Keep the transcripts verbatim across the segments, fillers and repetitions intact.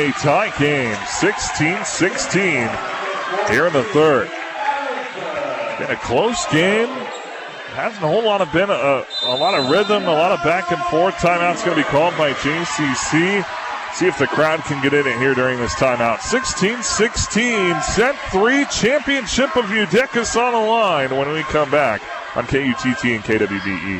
a tie game, sixteen sixteen here in the third. Been a close game. Hasn't a whole lot of been a, a lot of rhythm, a lot of back and forth. Timeout's going to be called by J C C. See if the crowd can get in it here during this timeout. sixteen sixteen, set three, championship of Eudecus on the line when we come back on K U T T and K W B E.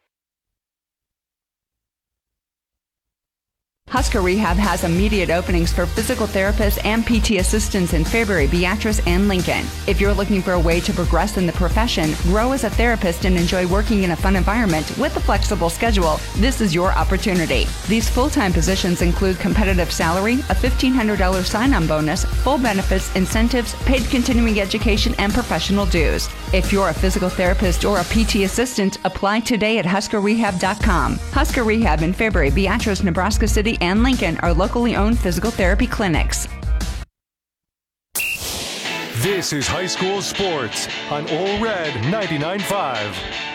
Husker Rehab has immediate openings for physical therapists and P T assistants in Fairbury, Beatrice, and Lincoln. If you're looking for a way to progress in the profession, grow as a therapist, and enjoy working in a fun environment with a flexible schedule, this is your opportunity. These full-time positions include competitive salary, a fifteen hundred dollars sign-on bonus, full benefits, incentives, paid continuing education, and professional dues. If you're a physical therapist or a P T assistant, apply today at husker rehab dot com. Husker Rehab in Fairbury, Beatrice, Nebraska City, and Lincoln are locally owned physical therapy clinics. This is high school sports on Ole Red ninety-nine point five.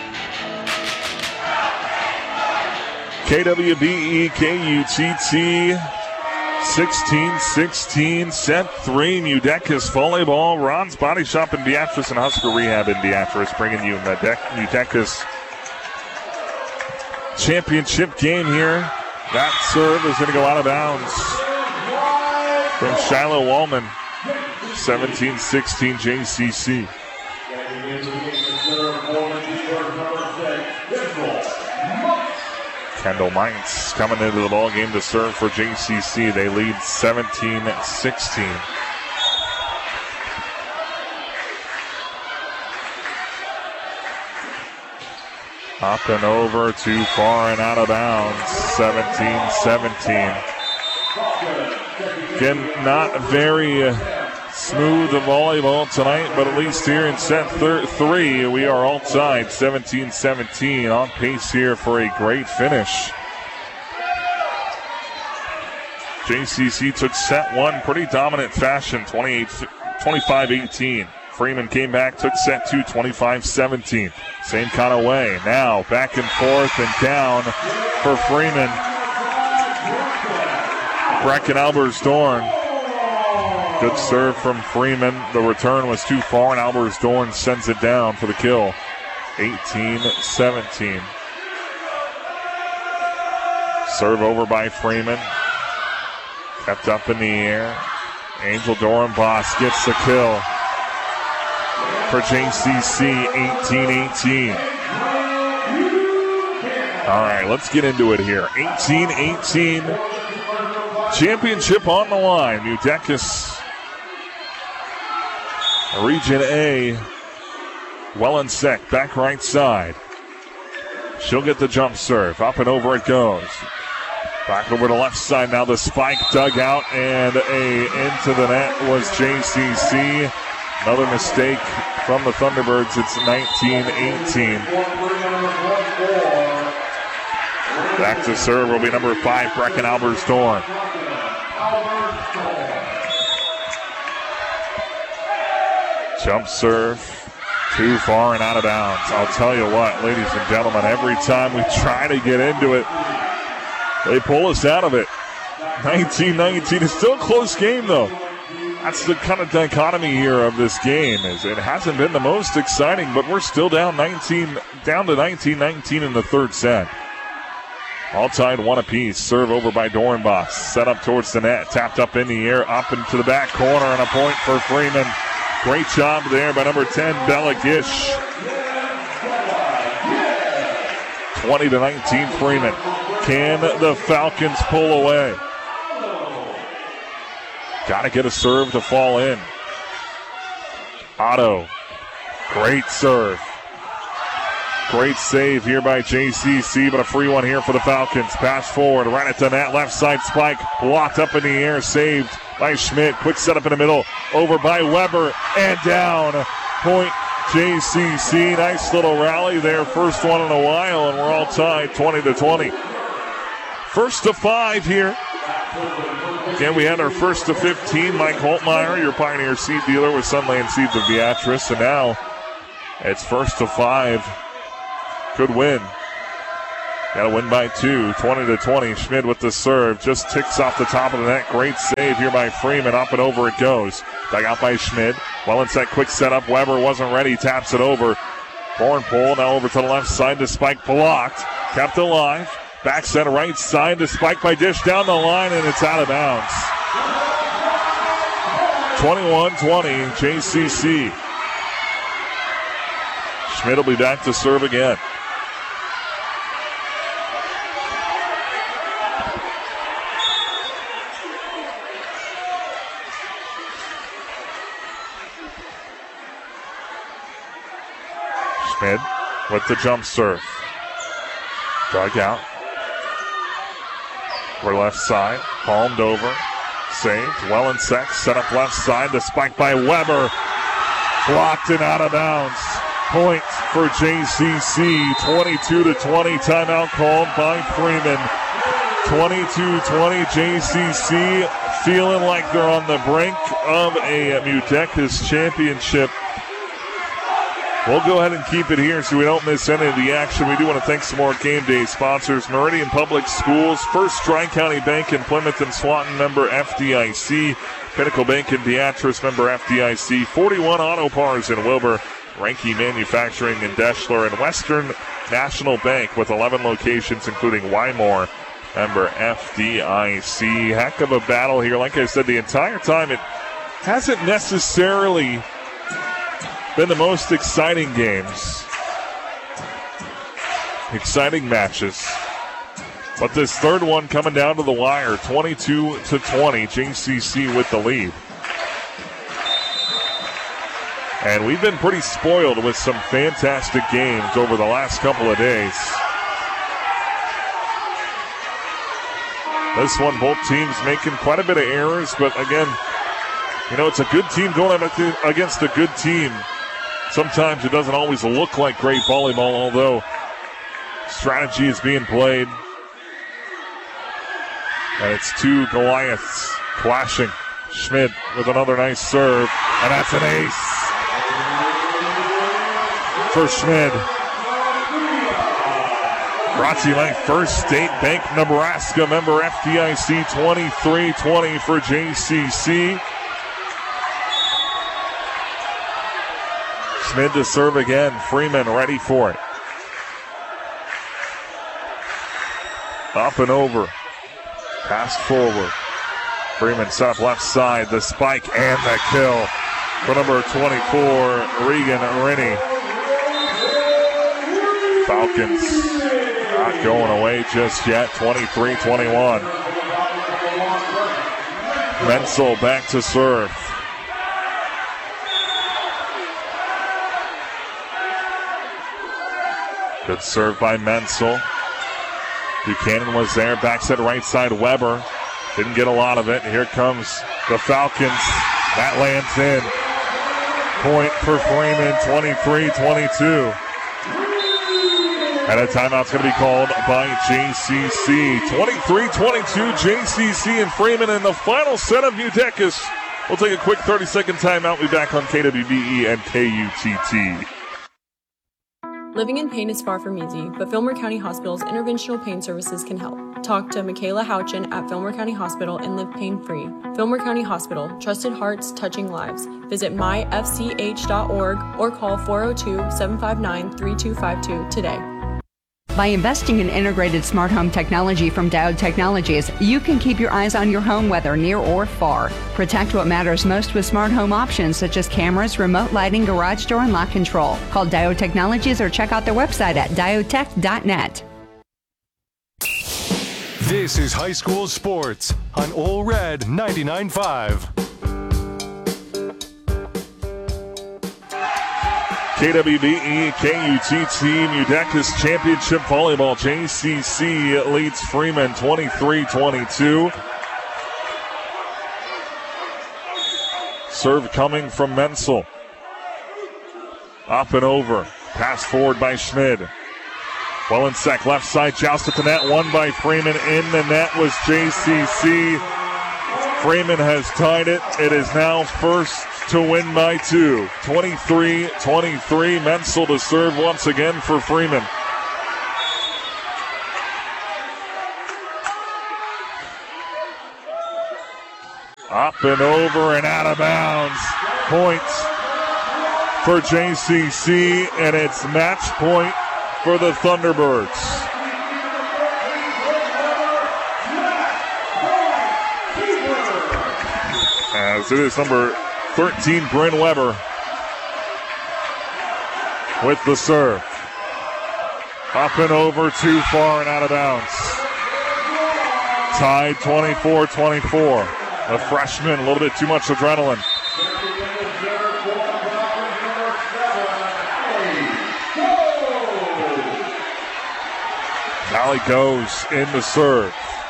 K W B E, K U T T, sixteen sixteen, set three, Eudecus volleyball. Ron's Body Shop in Beatrice and Husker Rehab in Beatrice bringing you the Eudecus championship game here. That serve is going to go out of bounds from Shiloh Wallman. seventeen sixteen J C C. Kendall Mines coming into the ball game to serve for J C C. They lead seventeen sixteen. Up and over, too far and out of bounds, seventeen seventeen. Again, not very uh, smooth volleyball tonight, but at least here in set thir- three, we are all tied, seventeen seventeen, on pace here for a great finish. J C C took set one, pretty dominant fashion, twenty-eight, twenty-five eighteen. Freeman came back, took set two, twenty-five seventeen. Same kind of way. Now back and forth and down for Freeman. Brecken Albers-Dorn. Good serve from Freeman. The return was too far, and Albers-Dorn sends it down for the kill. eighteen seventeen. Serve over by Freeman. Kept up in the air. Angel Dorenbos gets the kill for J C C, eighteen eighteen. All right, let's get into it here. eighteen eighteen. Championship on the line. Eudecus, Region A. Wellenseck, back right side. She'll get the jump serve. Up and over it goes. Back over to left side now. The spike dug out, and a into the net was J C C. Another mistake from the Thunderbirds. It's nineteen eighteen. Back to serve will be number five, Brecken Albers-Dorn. Jump serve, too far and out of bounds. I'll tell you what, ladies and gentlemen, every time we try to get into it, they pull us out of it. nineteen nineteen. It's still a close game, though. That's the kind of dichotomy here of this game. Is it hasn't been the most exciting, but we're still down nineteen, down to nineteen nineteen in the third set. All tied one apiece. Serve over by Dorenbos. Set up towards the net. Tapped up in the air, up into the back corner, and a point for Freeman. Great job there by number ten, Bella Gish. twenty to nineteen, Freeman. Can the Falcons pull away? Got to get a serve to fall in. Otto. Great serve. Great save here by J C C, but a free one here for the Falcons. Pass forward, right at the net, left side spike. Blocked up in the air, saved by Schmidt. Quick setup in the middle, over by Weber, and down. Point J C C. Nice little rally there. First one in a while, and we're all tied twenty to twenty. First to five here. Again, we had our first to fifteen. Mike Holtmeyer, your Pioneer seed dealer with Sunland Seeds of Beatrice. And now it's first to five. Good win Got to win by two, twenty to twenty. Schmid with the serve. Just ticks off the top of the net. Great save here by Freeman. Up and over it goes. Dug out by Schmid. Wellensack quick setup. Weber wasn't ready. Taps it over. Thornpole now over to the left side to Spike. Blocked. Kept alive. Back set right side to Spike by Dish down the line, and it's out of bounds. twenty-one twenty J C C. Schmid will be back to serve again. Schmid with the jump serve. Dug out. We're left side. Palmed over. Saved. Wellensack set up left side. The spike by Weber. Blocked and out of bounds. Point for J C C. twenty-two to twenty. Timeout called by Freeman. twenty-two twenty. J C C feeling like they're on the brink of a Mudecas championship. We'll go ahead and keep it here so we don't miss any of the action. We do want to thank some more game day sponsors. Meridian Public Schools, First Tri-County Bank in Plymouth and Swanton, member F D I C. Pinnacle Bank in Beatrice, member F D I C. forty-one Auto Parts in Wilbur. Ranke Manufacturing in Deschler. And Western National Bank with eleven locations, including Wymore, member F D I C. Heck of a battle here. Like I said, the entire time it hasn't necessarily been the most exciting games. Exciting matches. But this third one coming down to the wire, twenty-two to twenty, J C C with the lead. And we've been pretty spoiled with some fantastic games over the last couple of days. This one, both teams making quite a bit of errors, but again, you know, it's a good team going up against a good team. Sometimes it doesn't always look like great volleyball, although strategy is being played. And it's two Goliaths clashing. Schmid with another nice serve, and that's an ace for Schmid. Brought to you by First State Bank Nebraska, member F D I C. Twenty-three twenty for J C C. Schmid to serve again. Freeman ready for it. Up and over. Pass forward. Freeman set up left side. The spike and the kill for number twenty-four, Regan Rennie. Falcons not going away just yet. twenty-three twenty-one. Menzel back to serve. Good serve by Menzel. Buchanan was there. Back set right side. Weber didn't get a lot of it. Here comes the Falcons. That lands in. Point for Freeman. twenty-three twenty-two. And a timeout's going to be called by J C C. twenty-three twenty-two. J C C and Freeman in the final set of Mudecas. We'll take a quick thirty-second timeout. We'll be back on K W B E and K U T T. Living in pain is far from easy, but Fillmore County Hospital's interventional pain services can help. Talk to Michaela Houchin at Fillmore County Hospital and live pain-free. Fillmore County Hospital, trusted hearts, touching lives. Visit my f c h dot org or call four oh two, seven five nine, three two five two today. By investing in integrated smart home technology from Diode Technologies, you can keep your eyes on your home whether near or far. Protect what matters most with smart home options such as cameras, remote lighting, garage door, and lock control. Call Diode Technologies or check out their website at diode tech dot net. This is high school sports on Ole Red ninety-nine point five. K W B E, K U T T, Mudecas Championship Volleyball. J C C leads Freeman twenty-three twenty-two. Serve coming from Menzel. Up and over. Pass forward by Schmid. Wellensack left side, joust at the net. Won by Freeman. In the net was J C C. Freeman has tied it. It is now first to win by two. twenty-three twenty-three. Menzel to serve once again for Freeman. Up and over and out of bounds. Point for J C C, and it's match point for the Thunderbirds. As it is number thirteen, Bryn Weber, with the serve. Up and over, too far and out of bounds. Tied twenty-four twenty-four. The freshman, a little bit too much adrenaline. Valley goes in the serve.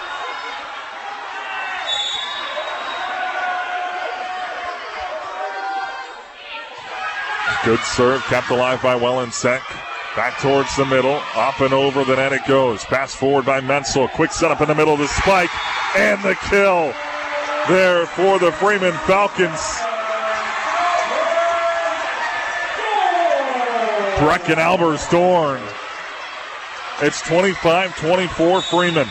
Good serve, kept alive by Wellenseck. Back towards the middle, up and over the net it goes. Pass forward by Menzel. Quick setup in the middle of the spike, and the kill there for the Freeman Falcons. Brecken Albersdorn. It's twenty-five twenty-four Freeman.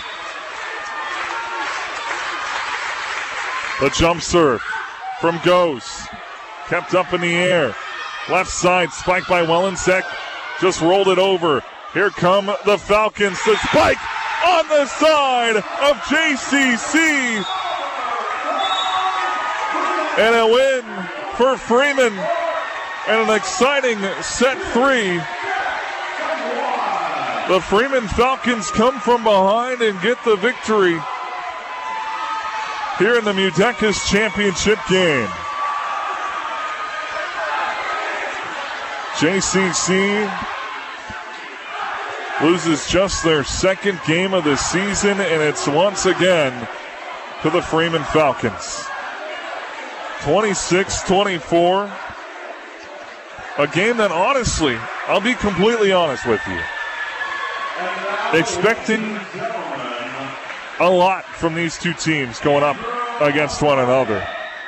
The jump serve from Goes. Kept up in the air. Left side, spike by Wellenseck. Just rolled it over. Here come the Falcons. The spike on the side of J C C. And a win for Freeman. And an exciting set three. The Freeman Falcons come from behind and get the victory here in the Mudecas Championship game. J C C loses just their second game of the season, and it's once again to the Freeman Falcons. twenty-six twenty-four. A game that, honestly, I'll be completely honest with you, expecting a lot from these two teams going up against one another.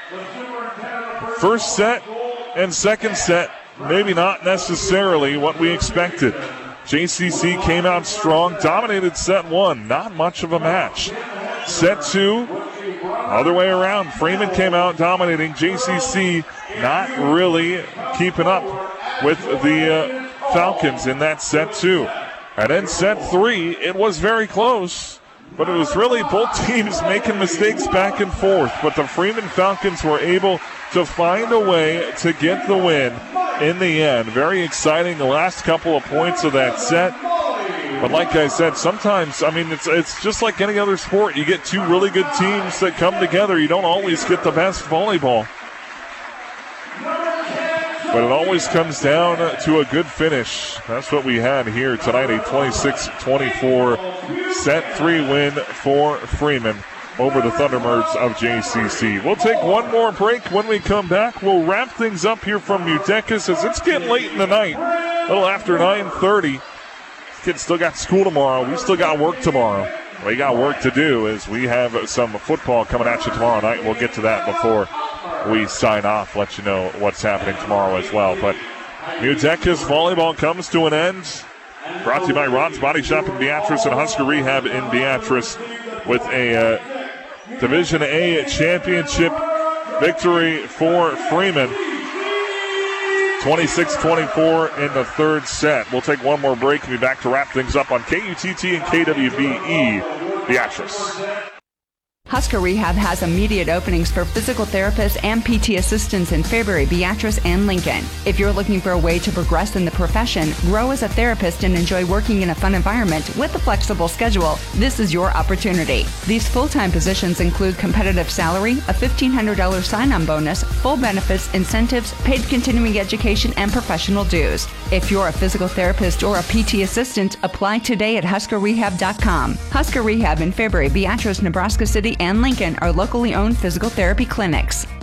First set and second set, maybe not necessarily what we expected. J C C came out strong, dominated set one, not much of a match. Set two, other way around. Freeman came out dominating. J C C not really keeping up with the uh, Falcons in that set two. And then set three, it was very close, but it was really both teams making mistakes back and forth. But the Freeman Falcons were able to find a way to get the win in the end. Very exciting, the last couple of points of that set. But like I said, sometimes, I mean, it's it's just like any other sport. You get two really good teams that come together. You don't always get the best volleyball. But it always comes down to a good finish. That's what we had here tonight, a twenty-six twenty-four set three win for Freeman over the Thunderbirds of J C C. We'll take one more break. When we come back, we'll wrap things up here from Mudecas as it's getting late in the night, a little after nine thirty. Kids still got school tomorrow. We still got work tomorrow. We got work to do as we have some football coming at you tomorrow night. We'll get to that before we sign off, let you know what's happening tomorrow as well. But Mudecas volleyball comes to an end. Brought to you by Ron's Body Shop in Beatrice and Husker Rehab in Beatrice with a uh, Division A championship victory for Freeman. twenty-six twenty-four in the third set. We'll take one more break and be back to wrap things up on K U T T and K W B E Beatrice. Husker Rehab has immediate openings for physical therapists and P T assistants in Fairbury, Beatrice, and Lincoln. If you're looking for a way to progress in the profession, grow as a therapist, and enjoy working in a fun environment with a flexible schedule, this is your opportunity. These full-time positions include competitive salary, a fifteen hundred dollars sign-on bonus, full benefits, incentives, paid continuing education, and professional dues. If you're a physical therapist or a P T assistant, apply today at husker rehab dot com. Husker Rehab in Fairbury, Beatrice, Nebraska City, and Lincoln are locally owned physical therapy clinics.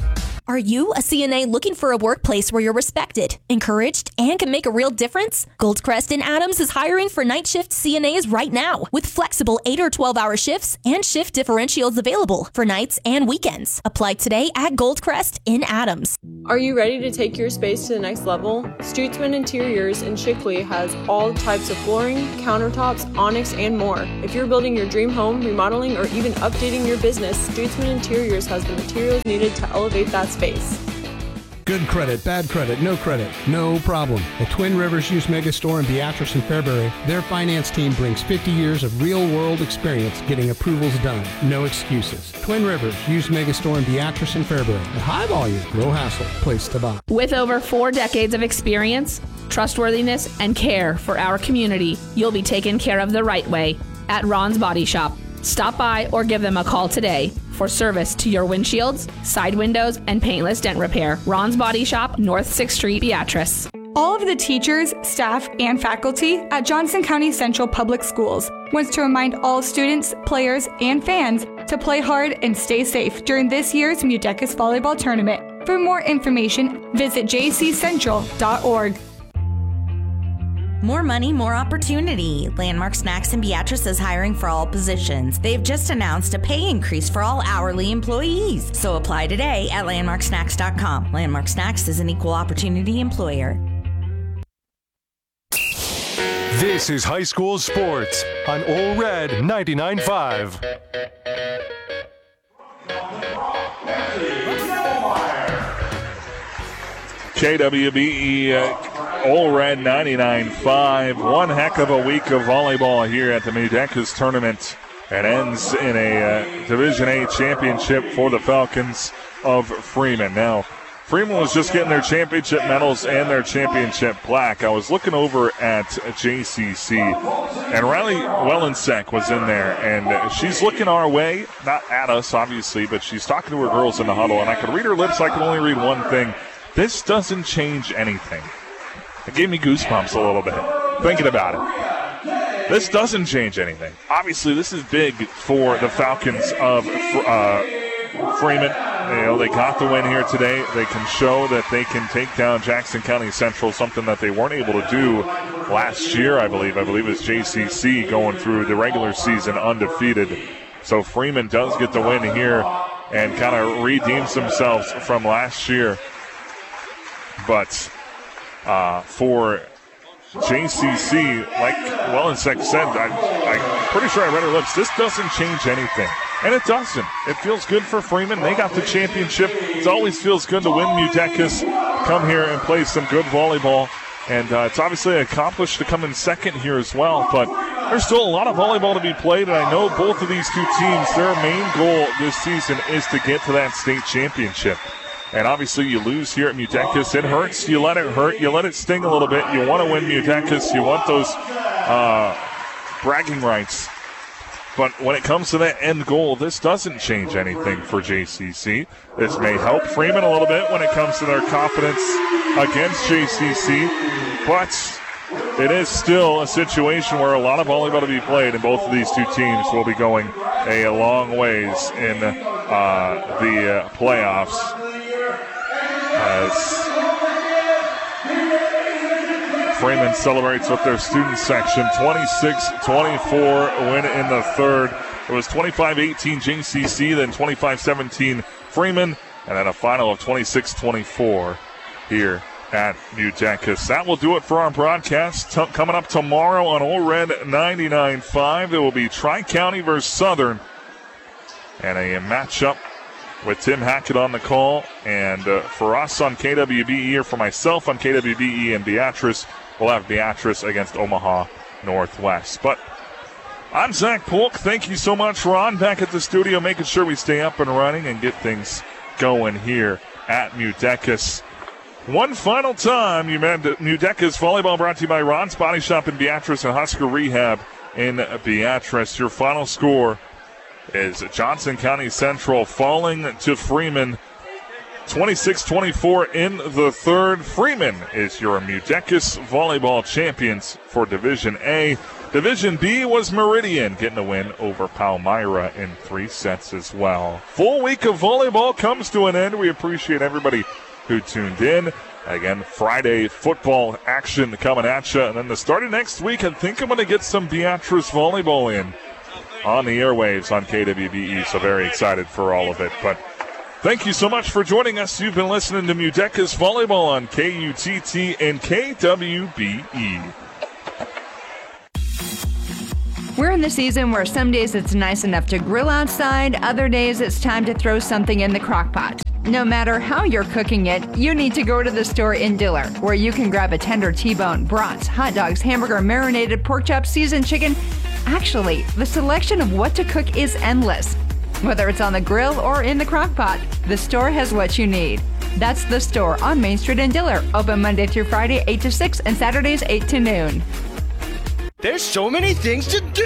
Are you a C N A looking for a workplace where you're respected, encouraged, and can make a real difference? Goldcrest in Adams is hiring for night shift C N As right now with flexible eight or twelve hour shifts and shift differentials available for nights and weekends. Apply today at Goldcrest in Adams. Are you ready to take your space to the next level? Stutzman Interiors in Chicley has all types of flooring, countertops, onyx, and more. If you're building your dream home, remodeling, or even updating your business, Stutzman Interiors has the materials needed to elevate that space. Good credit, bad credit, no credit, no problem. At Twin Rivers Used Megastore in Beatrice and Fairbury, their finance team brings fifty years of real-world experience getting approvals done. No excuses. Twin Rivers Used Megastore in Beatrice and Fairbury. A high volume, low hassle place to buy. With over four decades of experience, trustworthiness, and care for our community, you'll be taken care of the right way at Ron's Body Shop. Stop by or give them a call today for service to your windshields, side windows, and paintless dent repair. Ron's Body Shop, North sixth Street, Beatrice. All of the teachers, staff, and faculty at Johnson County Central Public Schools wants to remind all students, players, and fans to play hard and stay safe during this year's Mudecas Volleyball Tournament. For more information, visit j c central dot org. More money, more opportunity. Landmark Snacks in Beatrice is hiring for all positions. They've just announced a pay increase for all hourly employees. So apply today at landmark snacks dot com. Landmark Snacks is an equal opportunity employer. This is High School Sports on Ole Red ninety-nine point five. K W B E uh, Ole Red ninety-nine point five. One heck of a week of volleyball here at the Mudecas tournament. It ends in a uh, Division A championship for the Falcons of Freeman. Now, Freeman was just getting their championship medals and their championship plaque. I was looking over at J C C, and Riley Wellensek was in there, and she's looking our way, not at us, obviously, but she's talking to her girls in the huddle, and I could read her lips. I could only read one thing. This doesn't change anything. It gave me goosebumps a little bit thinking about it. This doesn't change anything. Obviously, this is big for the Falcons of uh, Freeman. You know, they got the win here today. They can show that they can take down Jackson County Central, something that they weren't able to do last year, I believe. I believe it was J C C going through the regular season undefeated. So Freeman does get the win here and kind of redeems themselves from last year. But uh, for J C C, like Wellensek said, I, I'm pretty sure I read her lips, this doesn't change anything. And it doesn't. It feels good for Freeman. They got the championship. It always feels good to win Mudecas, come here and play some good volleyball. And uh, it's obviously accomplished to come in second here as well. But there's still a lot of volleyball to be played. And I know both of these two teams, their main goal this season is to get to that state championship. And obviously you lose here at Mudecas. It hurts. You let it hurt. You let it sting a little bit. You want to win Mudecas. You want those uh, bragging rights. But when it comes to that end goal, this doesn't change anything for J C C. This may help Freeman a little bit when it comes to their confidence against J C C. But it is still a situation where a lot of volleyball to be played, and both of these two teams will be going a long ways in uh, the uh, playoffs. As Freeman celebrates with their student section, twenty-six twenty-four win in the third. It was twenty-five eighteen J C C, then twenty-five seventeen Freeman, and then a final of twenty-six twenty-four here at Mudecas. That will do it for our broadcast. T- coming up tomorrow on Ole Red ninety-nine point five, there will be Tri-County versus Southern, and a matchup with Tim Hackett on the call. And uh, for us on K W B E, or for myself on K W B E and Beatrice, we'll have Beatrice against Omaha Northwest. But I'm Zach Polk. Thank you so much, Ron, back at the studio, making sure we stay up and running and get things going here at Mudecas. One final time, you met Mudecas volleyball, brought to you by Ron's Body Shop in Beatrice and Husker Rehab in Beatrice. Your final score is Johnson County Central falling to Freeman twenty-six twenty-four in the third. Freeman is your Mudecas volleyball champions for Division A. Division B was Meridian getting a win over Palmyra in three sets as well. Full week of volleyball comes to an end. We appreciate everybody who tuned in. Again, Friday football action coming at you. And then the start of next week, I think I'm going to get some Beatrice volleyball in on the airwaves on K W B E. So very excited for all of it. But thank you so much for joining us. You've been listening to Mudecas Volleyball on K U T T and K W B E. We're in the season where some days it's nice enough to grill outside, other days it's time to throw something in the crock pot. No matter how you're cooking it, you need to go to the store in Diller, where you can grab a tender T-bone, brats, hot dogs, hamburger, marinated pork chops, seasoned chicken. Actually, the selection of what to cook is endless. Whether it's on the grill or in the crock pot, the store has what you need. That's the store on Main Street in Diller, open Monday through Friday, eight to six, and Saturdays, eight to noon. There's so many things to do!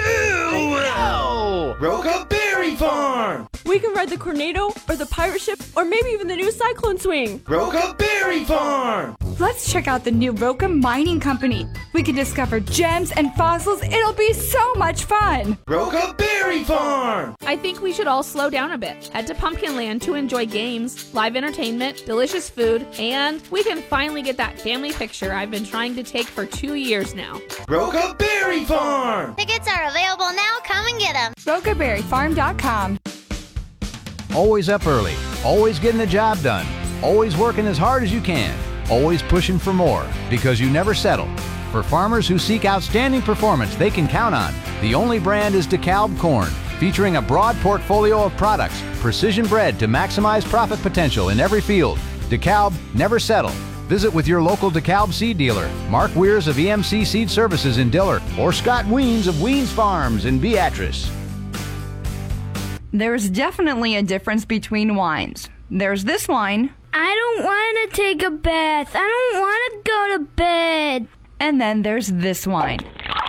Oh, Roca Berry Farm! We can ride the Tornado or the pirate ship or maybe even the new Cyclone Swing. Roca Berry Farm! Let's check out the new Roca Mining Company. We can discover gems and fossils. It'll be so much fun. Roca Berry Farm! I think we should all slow down a bit. Head to Pumpkinland to enjoy games, live entertainment, delicious food, and we can finally get that family picture I've been trying to take for two years now. Roca Berry Farm! Tickets are available now. Come and get them. Roca Berry Farm dot com. Always up early, always getting the job done, always working as hard as you can, always pushing for more, because you never settle. For farmers who seek outstanding performance they can count on, the only brand is DeKalb Corn, featuring a broad portfolio of products, precision bred to maximize profit potential in every field. DeKalb, never settle. Visit with your local DeKalb seed dealer, Mark Weirs of E M C Seed Services in Diller, or Scott Weens of Weens Farms in Beatrice. There's definitely a difference between wines. There's this wine. I don't want to take a bath. I don't want to go to bed. And then there's this wine.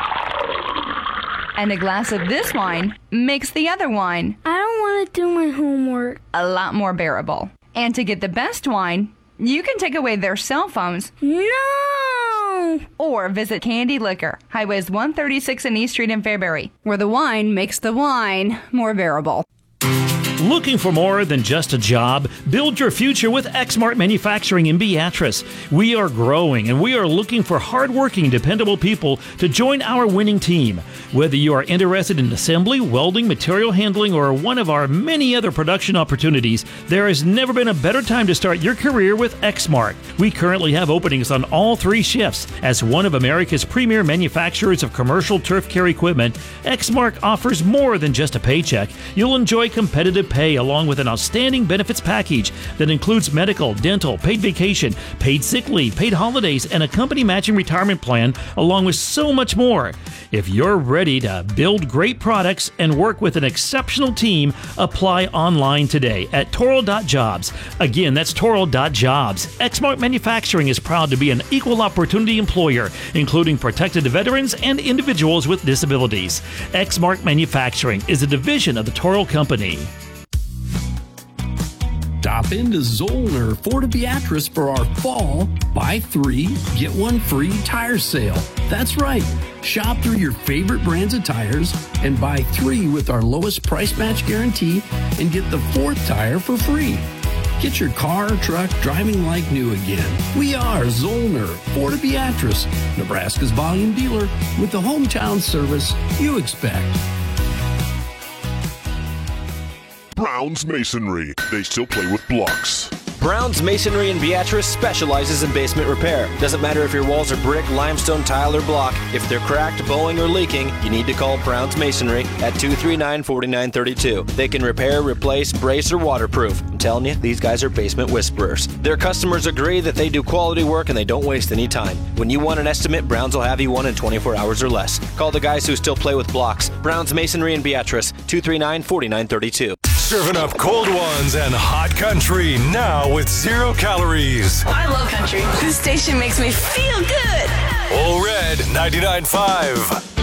And a glass of this wine makes the other wine. I don't want to do my homework. A lot more bearable. And to get the best wine, you can take away their cell phones. No! Or visit Candy Liquor, Highways one thirty-six and East Street in Fairbury, where the wine makes the wine more bearable. Looking for more than just a job? Build your future with Exmart Manufacturing in Beatrice. We are growing and we are looking for hardworking, dependable people to join our winning team. Whether you are interested in assembly, welding, material handling, or one of our many other production opportunities, there has never been a better time to start your career with Exmart. We currently have openings on all three shifts. As one of America's premier manufacturers of commercial turf care equipment, Exmart offers more than just a paycheck. You'll enjoy competitive pay along with an outstanding benefits package that includes medical, dental, paid vacation, paid sick leave, paid holidays, and a company matching retirement plan, along with so much more. If you're ready to build great products and work with an exceptional team, apply online today at Toro dot jobs. Again, that's Toro dot jobs. Exmart Manufacturing is proud to be an equal opportunity employer, including protected veterans and individuals with disabilities. Exmart Manufacturing is a division of the Toro Company. Stop into Zollner Ford Beatrice for our fall buy three, get one free tire sale. That's right. Shop through your favorite brands of tires and buy three with our lowest price match guarantee and get the fourth tire for free. Get your car or truck driving like new again. We are Zollner Ford Beatrice, Nebraska's volume dealer with the hometown service you expect. Brown's Masonry. They still play with blocks. Brown's Masonry in Beatrice specializes in basement repair. Doesn't matter if your walls are brick, limestone, tile, or block. If they're cracked, bowing, or leaking, you need to call Brown's Masonry at two three nine, four nine three two. They can repair, replace, brace, or waterproof. I'm telling you, these guys are basement whisperers. Their customers agree that they do quality work and they don't waste any time. When you want an estimate, Brown's will have you one in twenty-four hours or less. Call the guys who still play with blocks. Brown's Masonry in Beatrice, two three nine, four nine three two. Serving up cold ones and hot country now with zero calories. I love country. This station makes me feel good. All Red ninety-nine point five.